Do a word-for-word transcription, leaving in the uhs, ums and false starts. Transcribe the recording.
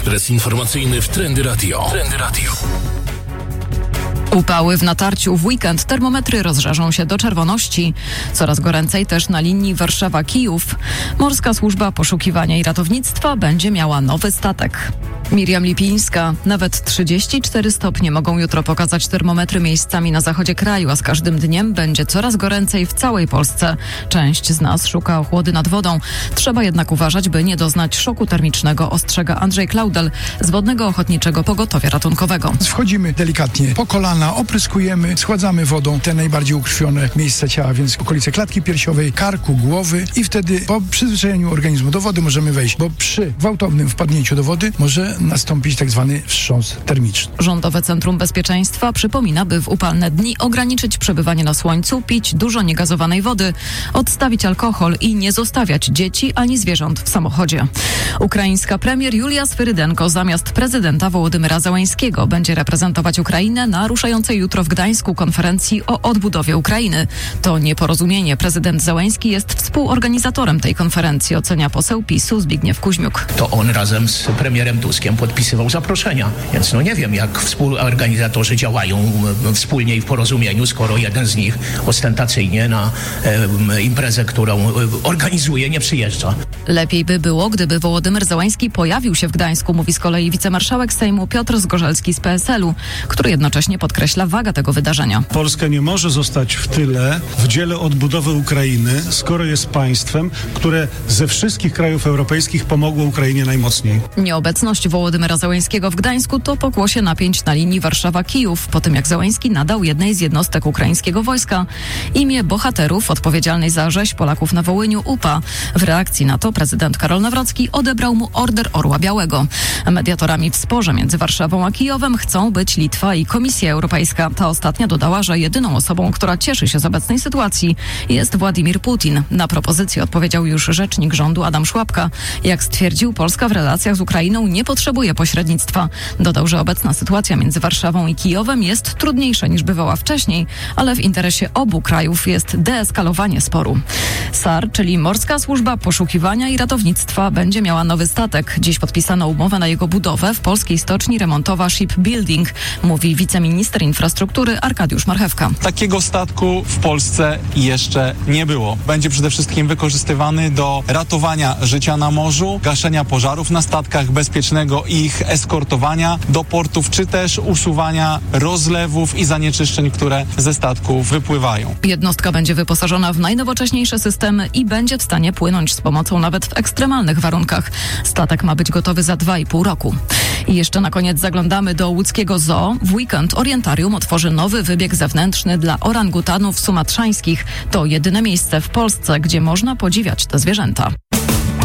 Ekspres informacyjny w Trendy Radio. Trendy Radio. Upały w natarciu w weekend, termometry rozżarzą się do czerwoności. Coraz goręcej też na linii Warszawa-Kijów. Morska Służba Poszukiwania i Ratownictwa będzie miała nowy statek. Miriam Lipińska. Nawet trzydzieści cztery stopnie mogą jutro pokazać termometry miejscami na zachodzie kraju, a z każdym dniem będzie coraz goręcej w całej Polsce. Część z nas szuka ochłody nad wodą. Trzeba jednak uważać, by nie doznać szoku termicznego, ostrzega Andrzej Klaudel z Wodnego Ochotniczego Pogotowia Ratunkowego. Wchodzimy delikatnie po kolana, opryskujemy, schładzamy wodą te najbardziej ukrwione miejsca ciała, więc okolice klatki piersiowej, karku, głowy i wtedy po przyzwyczajeniu organizmu do wody możemy wejść, bo przy gwałtownym wpadnięciu do wody może nastąpić tak zwany wstrząs termiczny. Rządowe Centrum Bezpieczeństwa przypomina, by w upalne dni ograniczyć przebywanie na słońcu, pić dużo niegazowanej wody, odstawić alkohol i nie zostawiać dzieci ani zwierząt w samochodzie. Ukraińska premier Julia Swyrydenko zamiast prezydenta Wołodymyra Zełańskiego będzie reprezentować Ukrainę na ruszającej jutro w Gdańsku konferencji o odbudowie Ukrainy. To nieporozumienie. Prezydent Zełański jest współorganizatorem tej konferencji, ocenia poseł PiSu Zbigniew Kuźmiuk. To on razem z premierem Tuskiem podpisywał zaproszenia, więc no nie wiem, jak współorganizatorzy działają wspólnie i w porozumieniu, skoro jeden z nich ostentacyjnie na e, imprezę, którą organizuje, nie przyjeżdża. Lepiej by było, gdyby Wołodymyr Zełański pojawił się w Gdańsku, mówi z kolei wicemarszałek Sejmu Piotr Zgorzelski z P S L u, który jednocześnie podkreśla wagę tego wydarzenia. Polska nie może zostać w tyle w dziele odbudowy Ukrainy, skoro jest państwem, które ze wszystkich krajów europejskich pomogło Ukrainie najmocniej. Nieobecność Wołodymyra Zełańskiego w Gdańsku to pokłosie napięć na linii Warszawa-Kijów, po tym jak Zełański nadał jednej z jednostek ukraińskiego wojska imię bohaterów odpowiedzialnej za rzeź Polaków na Wołyniu U P A. W reakcji na to prezydent Karol Nawrocki odebrał mu Order Orła Białego. Mediatorami w sporze między Warszawą a Kijowem chcą być Litwa i Komisja Europejska. Ta ostatnia dodała, że jedyną osobą, która cieszy się z obecnej sytuacji, jest Władimir Putin. Na propozycję odpowiedział już rzecznik rządu Adam Szłapka. Jak stwierdził, Polska w relacjach z Ukrainą nie potrzebuje pośrednictwa. Dodał, że obecna sytuacja między Warszawą i Kijowem jest trudniejsza niż bywała wcześniej, ale w interesie obu krajów jest deeskalowanie sporu. S A R, czyli Morska Służba Poszukiwania i Ratownictwa, będzie miała nowy statek. Dziś podpisano umowę na jego budowę w polskiej stoczni remontowa Shipbuilding, mówi wiceminister infrastruktury Arkadiusz Marchewka. Takiego statku w Polsce jeszcze nie było. Będzie przede wszystkim wykorzystywany do ratowania życia na morzu, gaszenia pożarów na statkach, bezpiecznego ich eskortowania do portów, czy też usuwania rozlewów i zanieczyszczeń, które ze statków wypływają. Jednostka będzie wyposażona w najnowocześniejsze systemy i będzie w stanie płynąć z pomocą nawet w ekstremalnych warunkach. Statek ma być gotowy za dwa i pół roku. I jeszcze na koniec zaglądamy do łódzkiego zoo. W weekend Orientarium otworzy nowy wybieg zewnętrzny dla orangutanów sumatrzańskich. To jedyne miejsce w Polsce, gdzie można podziwiać te zwierzęta.